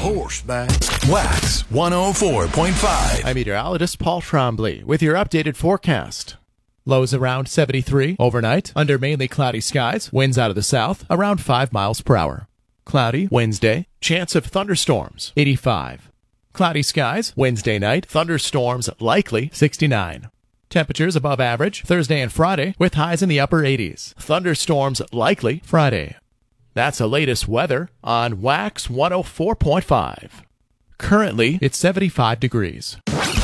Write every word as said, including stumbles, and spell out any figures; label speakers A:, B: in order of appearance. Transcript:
A: horseback. Wax one oh four point five.
B: I'm meteorologist Paul Trombley with your updated forecast. Lows around seventy-three overnight, under mainly cloudy skies, winds out of the south, around five miles per hour. Cloudy Wednesday, chance of thunderstorms, eighty-five. Cloudy skies Wednesday night, thunderstorms likely, sixty-nine. Temperatures above average Thursday and Friday with highs in the upper eighties. Thunderstorms likely Friday. That's the latest weather on Wax one oh four point five. Currently, it's seventy-five degrees.